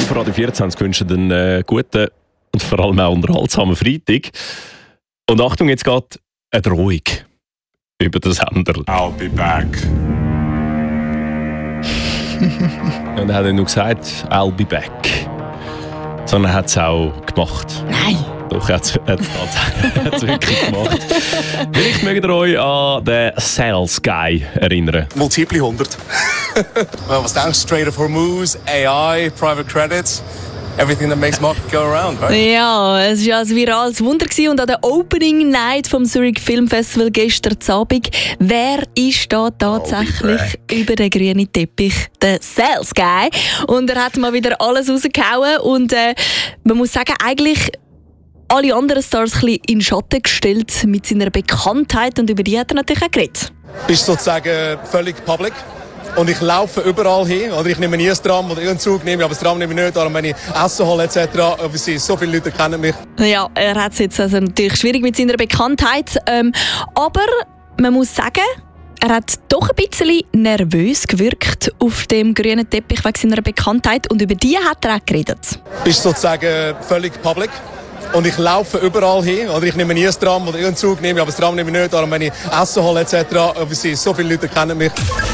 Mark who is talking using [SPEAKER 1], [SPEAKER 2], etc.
[SPEAKER 1] auf Radio 24 wünschen einen guten und vor allem auch unterhaltsamen Freitag. Und Achtung, jetzt geht eine Drohung über den Sender.
[SPEAKER 2] I'll be back.
[SPEAKER 1] Und er hat nicht nur gesagt, I'll be back, sondern er hat es auch gemacht.
[SPEAKER 3] Nein.
[SPEAKER 1] Doch, er hat es wirklich gemacht. Vielleicht mögt ihr euch an den Sales Guy erinnern.
[SPEAKER 4] Multiple 100. Was denkst du? Straight of Hormuz, AI, Private Credits, everything that makes market go around, right?
[SPEAKER 3] Ja, es war ein virales Wunder und an der Opening Night vom Zurich Film Festival gestern Abend, wer ist da tatsächlich über den grünen Teppich? Der Sales Guy. Und er hat mal wieder alles rausgehauen und man muss sagen, eigentlich alle anderen Stars ein bisschen in den Schatten gestellt mit seiner Bekanntheit und über die hat er natürlich auch geredet.
[SPEAKER 4] Bist sozusagen völlig public. Und ich laufe überall hin. Oder ich nehme nie ein Tram oder irgendeinen Zug, aber das Tram nehme ich nicht. Darum, wenn ich Essen hole etc., so viele Leute kennen mich.
[SPEAKER 3] Ja, er hat es jetzt also natürlich schwierig mit seiner Bekanntheit. Aber man muss sagen, er hat doch ein bisschen nervös gewirkt auf dem grünen Teppich wegen seiner Bekanntheit. Und über die hat er auch geredet.
[SPEAKER 4] Bist sozusagen völlig public. Und ich laufe überall hin. Oder ich nehme nie ein Tram oder irgendeinen Zug, aber das Tram nehme ich nicht. Darum, wenn ich Essen hole etc., so viele Leute kennen mich.